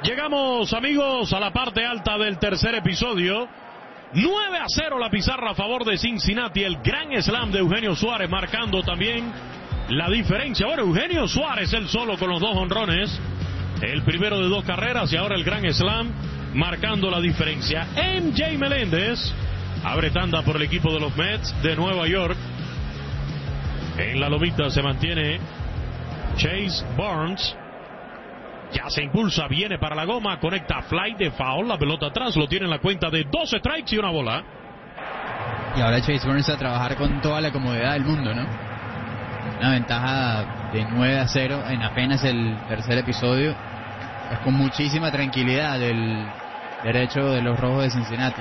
Llegamos, amigos, a la parte alta del tercer episodio. 9-0 la pizarra a favor de Cincinnati. El gran slam de Eugenio Suárez marcando también la diferencia. Ahora Eugenio Suárez, él solo con los 2 jonrones. El primero de 2 carreras y ahora el gran slam marcando la diferencia. MJ Meléndez abre tanda por el equipo de los Mets de Nueva York. En la lomita se mantiene Chase Burns. Ya se impulsa, viene para la goma, conecta fly de foul, la pelota atrás, lo tiene en la cuenta de 2 strikes y 1 bola. Y ahora Chase Burns a trabajar con toda la comodidad del mundo, ¿no? Una ventaja de 9-0 en apenas el tercer episodio. Es con muchísima tranquilidad del derecho de los Rojos de Cincinnati.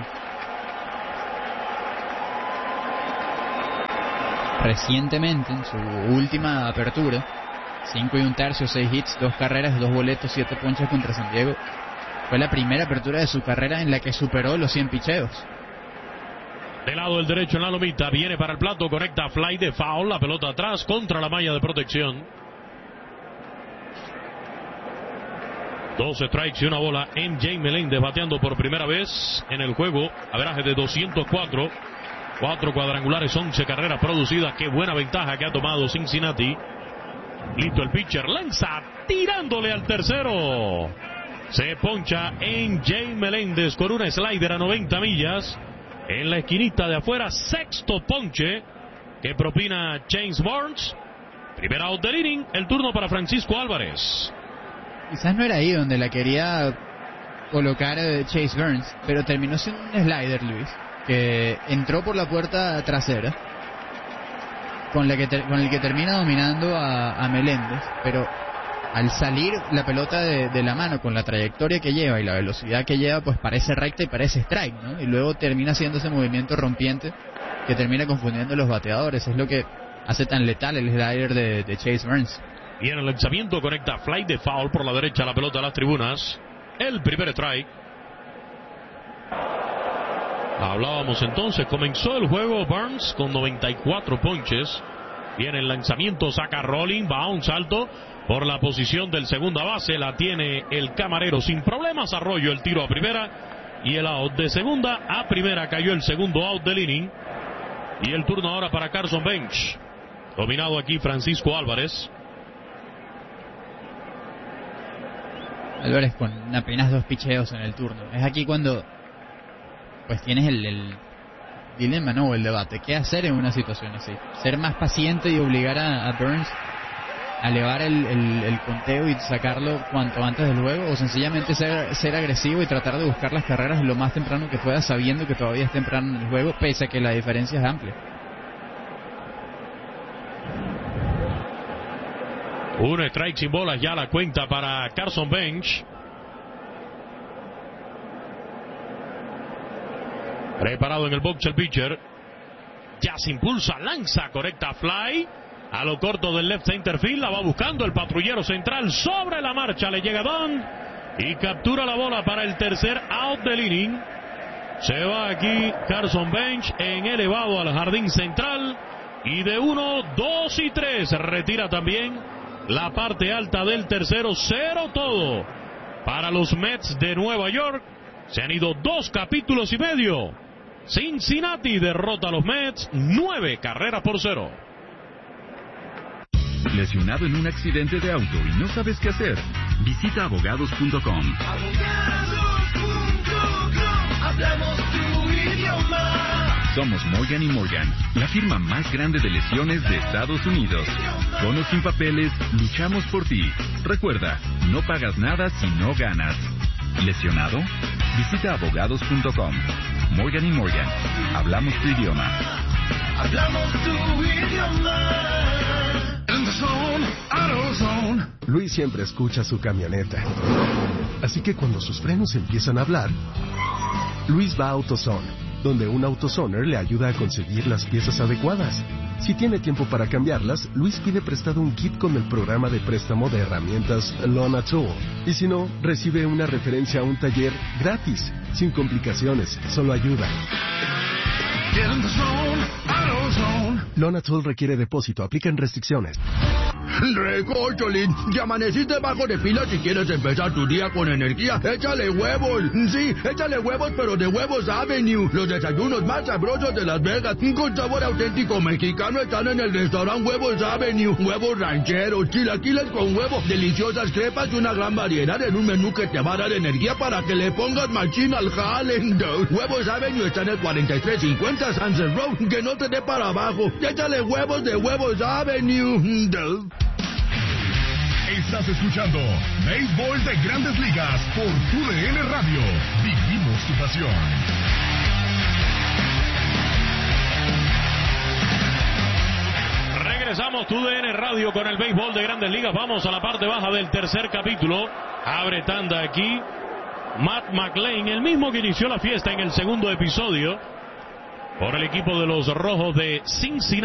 Recientemente, en su última apertura, 5 1/3, 6 hits, 2 carreras, 2 boletos, 7 ponches contra San Diego. Fue la primera apertura de su carrera en la que superó los 100 picheos. Del lado del derecho en la lomita, viene para el plato, conecta fly de foul, la pelota atrás contra la malla de protección. 2 strikes y 1 bola. MJ Meléndez bateando por primera vez en el juego. Averaje de 204. 4 cuadrangulares, 11 carreras producidas. Qué buena ventaja que ha tomado Cincinnati. Listo el pitcher, lanza tirándole al tercero. Se poncha MJ Meléndez con una slider a 90 millas. En la esquinita de afuera, sexto ponche que propina Chase Burns. Primer out del inning, el turno para Francisco Álvarez. Quizás no era ahí donde la quería colocar Chase Burns, pero terminó siendo un slider, Luis, que entró por la puerta trasera, con el que termina dominando a Meléndez, pero al salir la pelota de la mano con la trayectoria que lleva y la velocidad que lleva, pues parece recta y parece strike, ¿no? Y luego termina haciendo ese movimiento rompiente que termina confundiendo a los bateadores. Es lo que hace tan letal el slider de Chase Burns. Y en el lanzamiento conecta fly de foul por la derecha, la pelota a las tribunas. El primer strike. Hablábamos entonces, comenzó el juego Burns con 94 ponches. Viene el lanzamiento, saca rolling, va a un salto por la posición del segunda base. La tiene el camarero sin problemas. Arroyo el tiro a primera y el out de segunda a primera. Cayó el segundo out del inning. Y el turno ahora para Carson Bench. Dominado aquí Francisco Álvarez. Álvarez con apenas 2 picheos en el turno. Es aquí cuando pues tienes el dilema, ¿no? O el debate. ¿Qué hacer en una situación así? Ser más paciente y obligar a Burns a elevar el conteo y sacarlo cuanto antes del juego, o sencillamente ser agresivo y tratar de buscar las carreras lo más temprano que pueda, sabiendo que todavía es temprano en el juego, pese a que la diferencia es amplia. Un strike sin bolas, ya la cuenta para Carson Bench. Preparado en el box el pitcher. Ya se impulsa, lanza, correcta fly. A lo corto del left center field, la va buscando el patrullero central. Sobre la marcha le llega Don y captura la bola para el tercer out del inning. Se va aquí Carson Bench en elevado al jardín central. Y de 1, 2 y 3 retira también la parte alta del tercero. 0 todo para los Mets de Nueva York. Se han ido 2 capítulos y medio. Cincinnati derrota a los Mets 9-0. ¿Lesionado en un accidente de auto y no sabes qué hacer? Visita abogados.com. Hablamos tu idioma. Somos Morgan & Morgan, la firma más grande de lesiones de Estados Unidos. Con o sin papeles, luchamos por ti. Recuerda, no pagas nada si no ganas. ¿Lesionado? Visita abogados.com. Morgan & Morgan, hablamos tu idioma. Hablamos tu idioma. AutoZone. Luis siempre escucha su camioneta. Así que cuando sus frenos empiezan a hablar, Luis va a AutoZone, donde un AutoZoner le ayuda a conseguir las piezas adecuadas. Si tiene tiempo para cambiarlas, Luis pide prestado un kit con el programa de préstamo de herramientas Lona Tool. Y si no, recibe una referencia a un taller gratis, sin complicaciones, solo ayuda. Lona Tool requiere depósito, aplican restricciones. Recocholín, ya amaneciste bajo de pila si quieres empezar tu día con energía. Échale huevos. Sí, échale huevos, pero de Huevos Avenue. Los desayunos más sabrosos de Las Vegas, con sabor auténtico mexicano, están en el restaurante Huevos Avenue. Huevos rancheros, chilaquiles con huevo, deliciosas crepas y una gran variedad en un menú que te va a dar energía para que le pongas machín al jale. Huevos Avenue está en el 4350 Sunset Road. Que no te dé para abajo. Échale huevos de Huevos Avenue. Estás escuchando Béisbol de Grandes Ligas por TUDN Radio. Vivimos tu pasión. Regresamos TUDN Radio con el Béisbol de Grandes Ligas. Vamos a la parte baja del tercer capítulo. Abre tanda aquí Matt McLain, el mismo que inició la fiesta en el segundo episodio por el equipo de los Rojos de Cincinnati.